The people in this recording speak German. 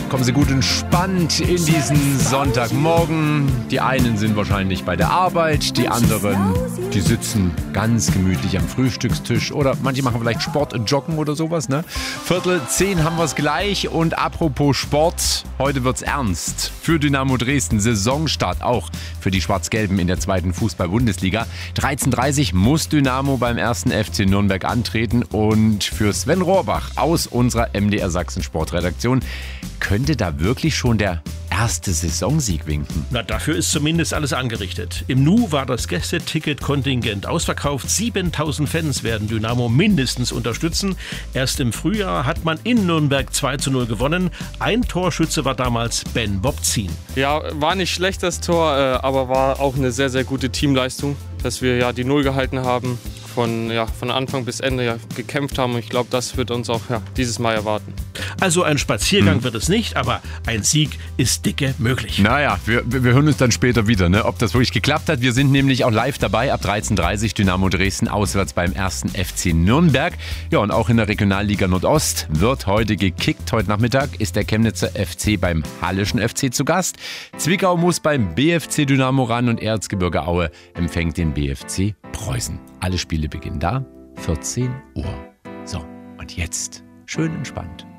Kommen Sie gut entspannt in diesen Sonntagmorgen. Die einen sind wahrscheinlich bei der Arbeit, die anderen, die sitzen ganz gemütlich am Frühstückstisch oder manche machen vielleicht Sport, Joggen oder sowas, ne? 9:45 haben wir es gleich und apropos Sport, heute wird's ernst. Für Dynamo Dresden Saisonstart auch für die Schwarz-Gelben in der 2. Fußball-Bundesliga. 13:30 muss Dynamo beim 1. FC Nürnberg antreten und für Sven Rohrbach aus unserer MDR Sachsen Sportredaktion könnte da wirklich schon der erste Saisonsieg winken. Na, dafür ist zumindest alles angerichtet. Im Nu war das Gästeticket-Kontingent ausverkauft. 7000 Fans werden Dynamo mindestens unterstützen. Erst im Frühjahr hat man in Nürnberg 2:0 gewonnen. Ein Torschütze war damals Ben Bobzien. Ja, war nicht schlecht das Tor, aber war auch eine sehr, sehr gute Teamleistung, dass wir ja die Null gehalten haben, von Anfang bis Ende gekämpft haben. Und ich glaube, das wird uns auch dieses Mal erwarten. Also ein Spaziergang wird es nicht, aber ein Sieg ist dicke möglich. Naja, wir hören uns dann später wieder, ne, ob das wirklich geklappt hat. Wir sind nämlich auch live dabei ab 13:30 Dynamo Dresden auswärts beim 1. FC Nürnberg. Ja, und auch in der Regionalliga Nordost wird heute gekickt. Heute Nachmittag ist der Chemnitzer FC beim Hallischen FC zu Gast. Zwickau muss beim BFC Dynamo ran und Erzgebirge Aue empfängt den BFC Preußen. Alle Spiele beginnen da, 14 Uhr. So, und jetzt schön entspannt